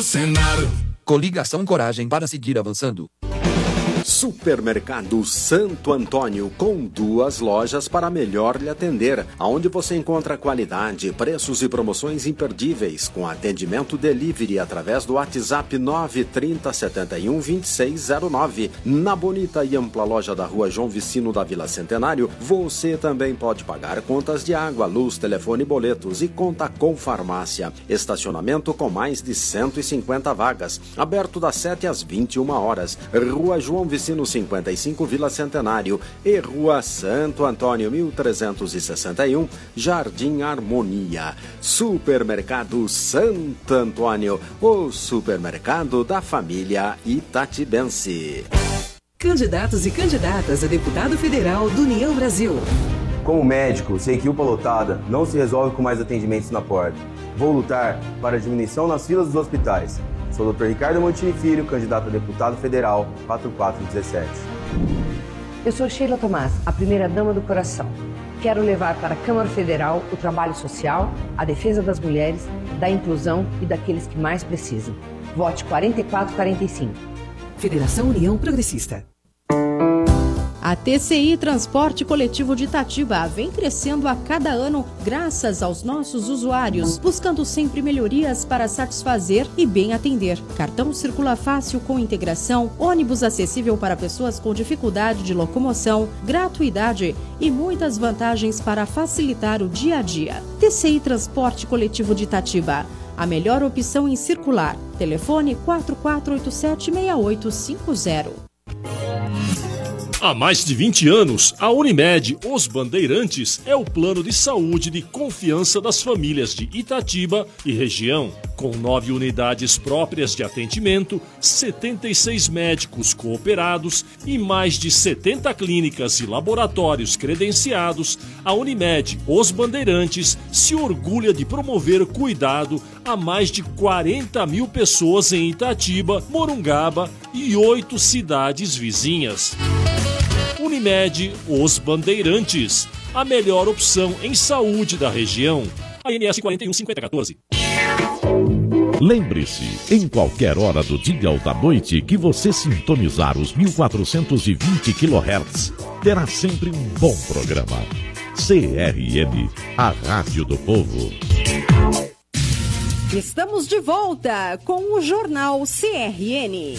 Senado. Coligação Coragem para seguir avançando. Supermercado Santo Antônio, com 2 lojas para melhor lhe atender, aonde você encontra qualidade, preços e promoções imperdíveis, com atendimento delivery através do WhatsApp 930 71 2609. Na bonita e ampla loja da Rua João Vicino da Vila Centenário, você também pode pagar contas de água, luz, telefone e boletos, e conta com farmácia. Estacionamento com mais de 150 vagas, aberto das 7 às 21 horas. Rua João Vicino 55, Vila Centenário, e Rua Santo Antônio 1361, Jardim Harmonia. Supermercado Santo Antônio, o supermercado da família itatibense. Candidatos e candidatas a deputado federal do União Brasil. Como médico, sei que UPA lotada não se resolve com mais atendimentos na porta. Vou lutar para a diminuição nas filas dos hospitais. Sou o Dr. Ricardo Montini Filho, candidato a deputado federal 4417. Eu sou Sheila Tomás, a primeira-dama do coração. Quero levar para a Câmara Federal o trabalho social, a defesa das mulheres, da inclusão e daqueles que mais precisam. Vote 4445. Federação União Progressista. A TCI Transporte Coletivo de Itatiba vem crescendo a cada ano graças aos nossos usuários, buscando sempre melhorias para satisfazer e bem atender. Cartão circula fácil com integração, ônibus acessível para pessoas com dificuldade de locomoção, gratuidade e muitas vantagens para facilitar o dia a dia. TCI Transporte Coletivo de Itatiba, a melhor opção em circular. Telefone 4487-6850. Há mais de 20 anos, a Unimed Os Bandeirantes é o plano de saúde de confiança das famílias de Itatiba e região. Com 9 unidades próprias de atendimento, 76 médicos cooperados e mais de 70 clínicas e laboratórios credenciados, a Unimed Os Bandeirantes se orgulha de promover cuidado a mais de 40 mil pessoas em Itatiba, Morungaba e 8 cidades vizinhas. Unimed Os Bandeirantes, a melhor opção em saúde da região. ANS 415014. Lembre-se, em qualquer hora do dia ou da noite que você sintonizar os 1420 kHz, terá sempre um bom programa. CRM, a Rádio do Povo. Estamos de volta com o Jornal CRN.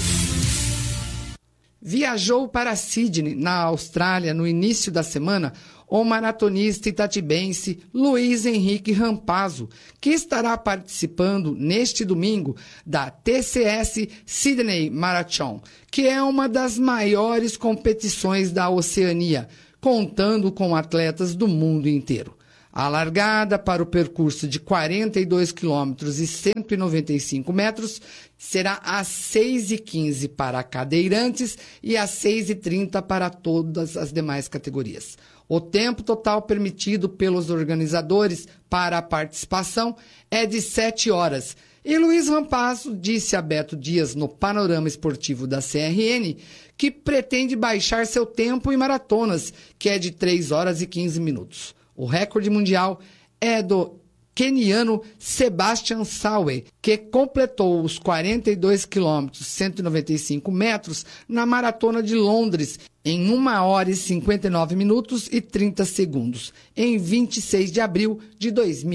Viajou para Sydney, na Austrália, no início da semana, o maratonista itatibense Luiz Henrique Rampazzo, que estará participando neste domingo da TCS Sydney Marathon, que é uma das maiores competições da Oceania, contando com atletas do mundo inteiro. A largada para o percurso de 42 quilômetros e 195 metros será às 6h15 para cadeirantes e às 6h30 para todas as demais categorias. O tempo total permitido pelos organizadores para a participação é de 7 horas. E Luiz Rampazzo disse a Beto Dias no Panorama Esportivo da CRN que pretende baixar seu tempo em maratonas, que é de 3 horas e 15 minutos. O recorde mundial é do queniano Sebastian Sawe, que completou os 42 quilômetros, 195 metros na Maratona de Londres em 1 hora e 59 minutos e 30 segundos, em 26 de abril de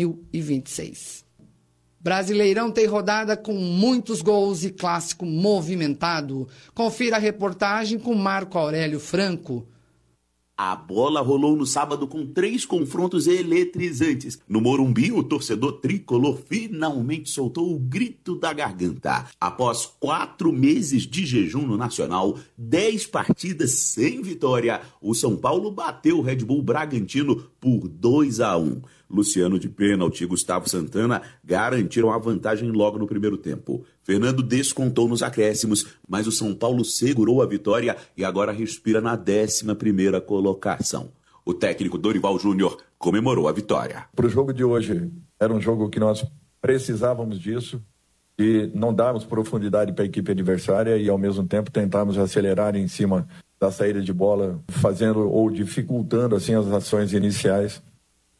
2026. Brasileirão tem rodada com muitos gols e clássico movimentado. Confira a reportagem com Marco Aurélio Franco. A bola rolou no sábado com 3 confrontos eletrizantes. No Morumbi, o torcedor tricolor finalmente soltou o grito da garganta. Após 4 meses de jejum no Nacional, 10 partidas sem vitória, o São Paulo bateu o Red Bull Bragantino por 2-1. Luciano de pênalti e Gustavo Santana garantiram a vantagem logo no primeiro tempo. Fernando descontou nos acréscimos, mas o São Paulo segurou a vitória e agora respira na 11ª colocação. O técnico Dorival Júnior comemorou a vitória. Para o jogo de hoje, era um jogo que nós precisávamos disso e não darmos profundidade para a equipe adversária e, ao mesmo tempo, tentarmos acelerar em cima da saída de bola, fazendo ou dificultando assim as ações iniciais.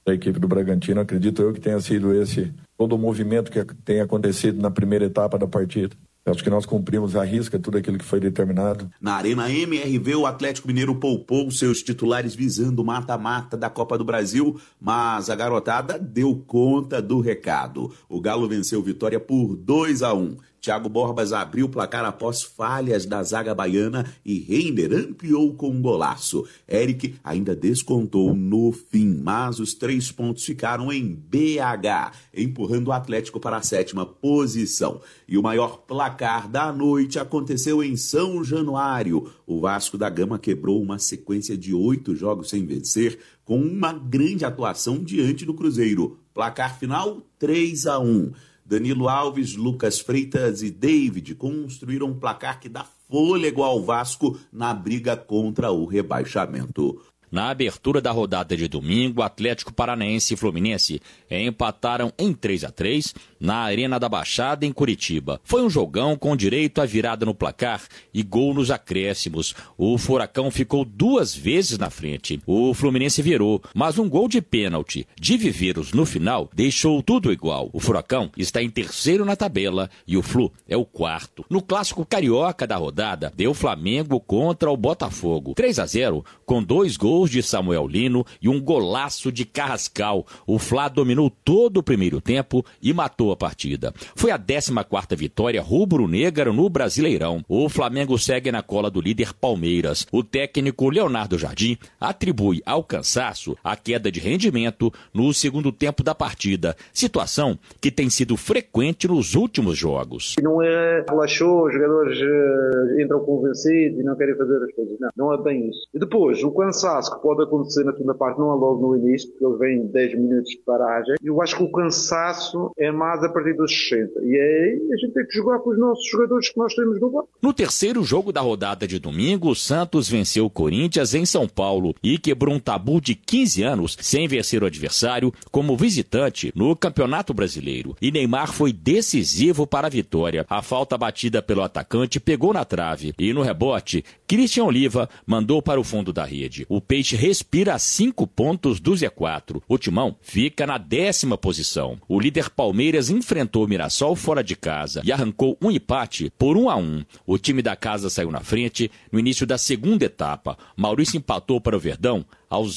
da equipe do Bragantino. Acredito eu que tenha sido esse todo o movimento que tem acontecido na primeira etapa da partida. Acho que nós cumprimos à risca tudo aquilo que foi determinado. Na Arena MRV, o Atlético Mineiro poupou seus titulares visando o mata-mata da Copa do Brasil, mas a garotada deu conta do recado. O Galo venceu Vitória por 2-1. Thiago Borbas abriu o placar após falhas da zaga baiana e Reiner ampliou com um golaço. Eric ainda descontou no fim, mas os 3 pontos ficaram em BH, empurrando o Atlético para a 7ª posição. E o maior placar da noite aconteceu em São Januário. O Vasco da Gama quebrou uma sequência de 8 jogos sem vencer, com uma grande atuação diante do Cruzeiro. Placar final 3-1. Danilo Alves, Lucas Freitas e David construíram um placar que dá fôlego ao Vasco na briga contra o rebaixamento. Na abertura da rodada de domingo, Atlético Paranaense e Fluminense empataram em 3-3 na Arena da Baixada, em Curitiba. Foi um jogão com direito à virada no placar e gol nos acréscimos. O Furacão ficou 2 vezes na frente. O Fluminense virou, mas um gol de pênalti de Viveiros no final deixou tudo igual. O Furacão está em 3º na tabela e o Flu é o 4º. No clássico carioca da rodada, deu Flamengo contra o Botafogo. 3-0 com 2 gols de Samuel Lino e um golaço de Carrascal. O Fla dominou todo o primeiro tempo e matou a partida. Foi a 14ª vitória rubro-negra no Brasileirão. O Flamengo segue na cola do líder Palmeiras. O técnico Leonardo Jardim atribui ao cansaço a queda de rendimento no segundo tempo da partida, situação que tem sido frequente nos últimos jogos. Não é relaxou, os jogadores entram convencidos e não querem fazer as coisas. Não é bem isso. E depois, o cansaço que pode acontecer na segunda parte não é logo no início, porque eles vêm 10 minutos de paragem. Eu acho que o cansaço é mais a partir dos 60. E aí a gente tem que jogar com os nossos jogadores que nós temos no banco. No terceiro jogo da rodada de domingo, o Santos venceu o Corinthians em São Paulo e quebrou um tabu de 15 anos sem vencer o adversário como visitante no Campeonato Brasileiro. E Neymar foi decisivo para a vitória. A falta batida pelo atacante pegou na trave e no rebote, Christian Oliva mandou para o fundo da rede. O Peixe respira a 5 pontos do Z4. O Timão fica na 10ª posição. O líder Palmeiras enfrentou o Mirassol fora de casa e arrancou um empate por 1-1. O time da casa saiu na frente no início da segunda etapa. Maurício empatou para o Verdão aos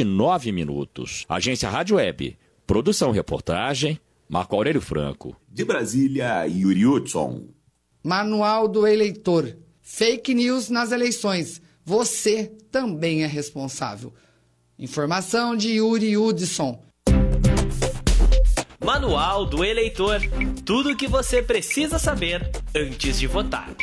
29 minutos. Agência Rádio Web. Produção e reportagem, Marco Aurélio Franco. De Brasília, Yuri Hudson. Manual do eleitor. Fake news nas eleições. Você também é responsável. Informação de Yuri Hudson. Manual do eleitor. Tudo o que você precisa saber antes de votar.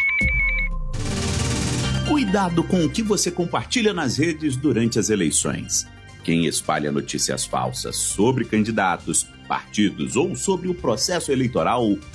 Cuidado com o que você compartilha nas redes durante as eleições. Quem espalha notícias falsas sobre candidatos, partidos ou sobre o processo eleitoral